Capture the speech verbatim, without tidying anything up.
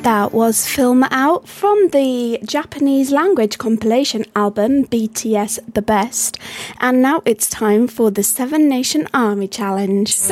That was Film Out from the Japanese language compilation album B T S The Best. And now it's time for the Seven Nation Army Challenge.